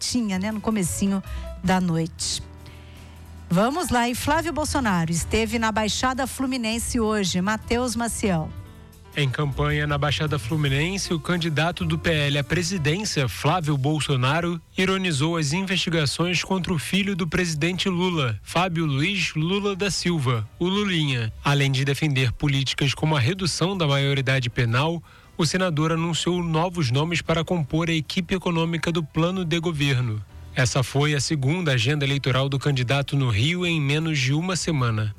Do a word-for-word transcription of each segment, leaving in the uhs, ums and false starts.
noitinha, né? No comecinho da noite. Vamos lá, e Flávio Bolsonaro esteve na Baixada Fluminense hoje. Matheus Maciel. Em campanha na Baixada Fluminense, o candidato do P L à presidência, Flávio Bolsonaro, ironizou as investigações contra o filho do presidente Lula, Fábio Luiz Lula da Silva, o Lulinha. Além de defender políticas como a redução da maioridade penal, o senador anunciou novos nomes para compor a equipe econômica do plano de governo. Essa foi a segunda agenda eleitoral do candidato no Rio em menos de uma semana.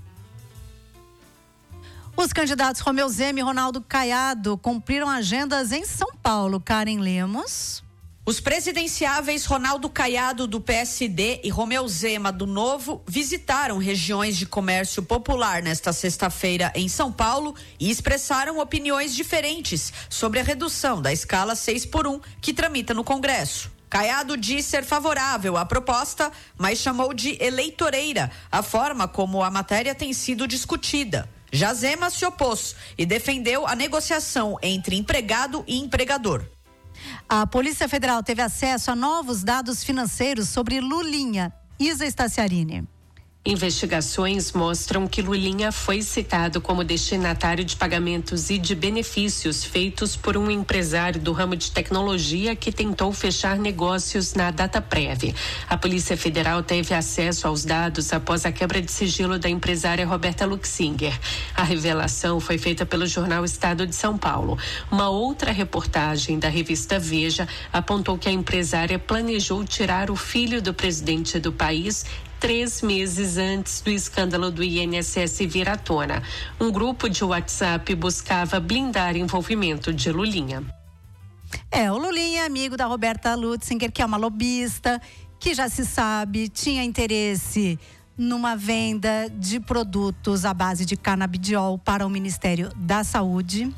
Os candidatos Romeu Zema e Ronaldo Caiado cumpriram agendas em São Paulo. Karen Lemos. Os presidenciáveis Ronaldo Caiado, do P S D, e Romeu Zema, do Novo, visitaram regiões de comércio popular nesta sexta-feira em São Paulo e expressaram opiniões diferentes sobre a redução da escala seis por um que tramita no Congresso. Caiado diz ser favorável à proposta, mas chamou de eleitoreira a forma como a matéria tem sido discutida. Já Zema se opôs e defendeu a negociação entre empregado e empregador. A Polícia Federal teve acesso a novos dados financeiros sobre Lulinha. Isa Staciarini. Investigações mostram que Lulinha foi citado como destinatário de pagamentos e de benefícios feitos por um empresário do ramo de tecnologia que tentou fechar negócios na Dataprev. A Polícia Federal teve acesso aos dados após a quebra de sigilo da empresária Roberta Luxinger. A revelação foi feita pelo jornal Estado de São Paulo. Uma outra reportagem da revista Veja apontou que a empresária planejou tirar o filho do presidente do país três meses antes do escândalo do I N S S vir à tona. Um grupo de WhatsApp buscava blindar envolvimento de Lulinha. É, o Lulinha é amigo da Roberta Lutzinger, que é uma lobista, que já se sabe, tinha interesse numa venda de produtos à base de canabidiol para o Ministério da Saúde.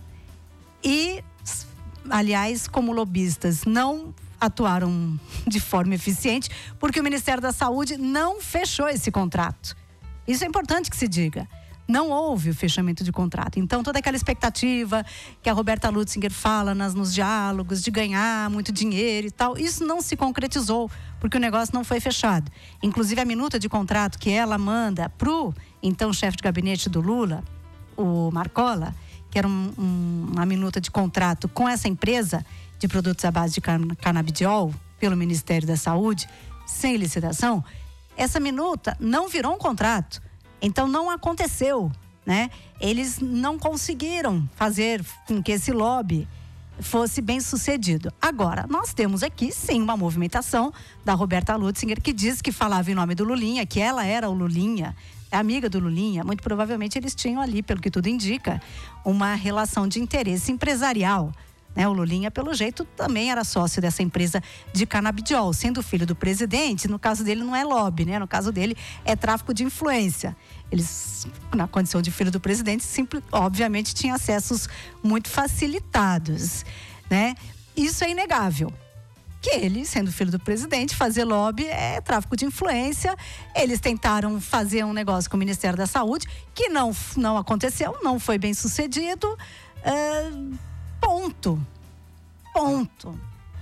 E, aliás, como lobistas, não atuaram de forma eficiente, porque o Ministério da Saúde não fechou esse contrato. Isso é importante que se diga. Não houve o fechamento de contrato. Então, toda aquela expectativa que a Roberta Lutzinger fala nas, nos diálogos de ganhar muito dinheiro e tal, isso não se concretizou, porque o negócio não foi fechado. Inclusive, a minuta de contrato que ela manda pro então chefe de gabinete do Lula, o Marcola, que era um, um, uma minuta de contrato com essa empresa de produtos à base de can- canabidiol pelo Ministério da Saúde, sem licitação, essa minuta não virou um contrato. Então não aconteceu, né? Eles não conseguiram fazer com que esse lobby fosse bem sucedido. Agora, nós temos aqui sim uma movimentação da Roberta Lutzinger, que diz que falava em nome do Lulinha, que ela era o Lulinha, amiga do Lulinha. Muito provavelmente eles tinham ali, pelo que tudo indica, uma relação de interesse empresarial. Né, o Lulinha, pelo jeito, também era sócio dessa empresa de canabidiol, sendo filho do presidente. No caso dele não é lobby, né? No caso dele é tráfico de influência. Eles, na condição de filho do presidente, simples, obviamente tinham acessos muito facilitados, né? Isso é inegável. Que ele, sendo filho do presidente, fazer lobby é tráfico de influência. Eles tentaram fazer um negócio com o Ministério da Saúde, que não, não aconteceu, não foi bem sucedido. Uh, Ponto. Ponto.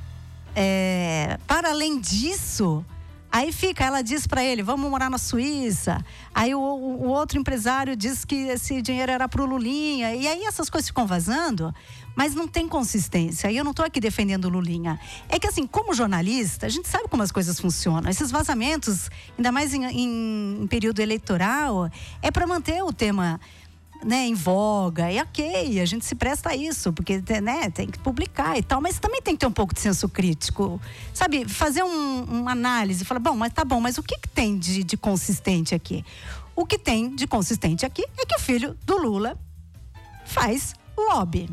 É, para além disso, aí fica, ela diz para ele, vamos morar na Suíça. Aí o, o, o outro empresário diz que esse dinheiro era pro Lulinha. E aí essas coisas ficam vazando, mas não tem consistência. E eu não estou aqui defendendo o Lulinha. É que assim, como jornalista, a gente sabe como as coisas funcionam. Esses vazamentos, ainda mais em, em, em período eleitoral, é para manter o tema, né, em voga, e ok, a gente se presta a isso, porque, né, tem que publicar e tal, mas também tem que ter um pouco de senso crítico, sabe, fazer um, uma análise, falar, bom, mas tá bom, mas o que que tem de, de consistente aqui? O que tem de consistente aqui é que o filho do Lula faz lobby.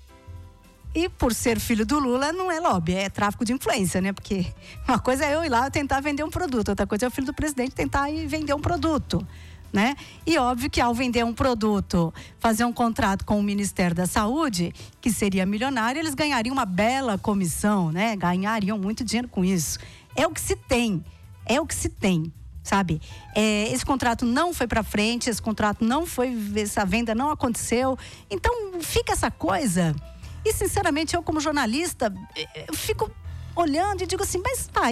E por ser filho do Lula, não é lobby, é tráfico de influência, né? Porque uma coisa é eu ir lá tentar vender um produto, outra coisa é o filho do presidente tentar ir vender um produto, né? E óbvio que ao vender um produto, fazer um contrato com o Ministério da Saúde, que seria milionário, eles ganhariam uma bela comissão, né? Ganhariam muito dinheiro com isso. É o que se tem, é o que se tem, sabe? É, esse contrato não foi para frente, esse contrato não foi, essa venda não aconteceu. Então fica essa coisa. E sinceramente, eu como jornalista, eu fico olhando e digo assim, mas tá,